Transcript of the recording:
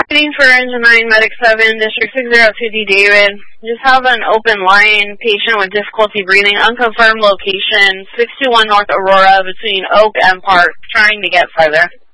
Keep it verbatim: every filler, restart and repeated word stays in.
Waiting for Engine nine, Medic seven, District six zero two D David. Just have an open line, patient with difficulty breathing, unconfirmed location, six two one North Aurora between Oak and Park, trying to get further.